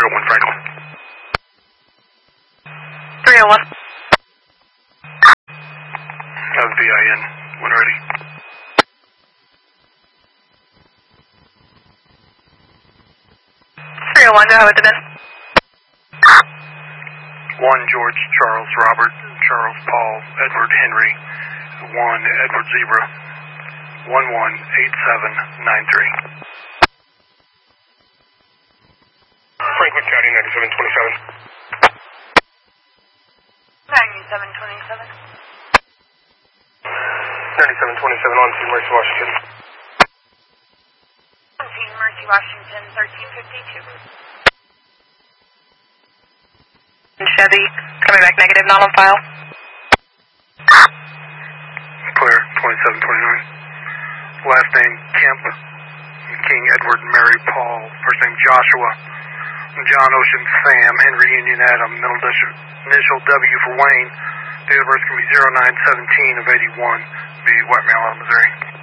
301 Franklin. 301. Have VIN when ready. 301, go ahead with the VIN. 1 George Charles Robert Charles Paul Edward Henry 1 Edward Zebra 118793. Franklin County 9727. 9727. 9727 on to Mercy, Washington. On to Mercy, Washington, 1352. Chevy, coming back negative, not on file. Clear, 2729. Last name Kemp, King Edward Mary Paul, first name Joshua, John Ocean Sam, Henry Union Adam, middle initial W for Wayne. Date of birth can be 09/17 of 81, be White Male, Missouri.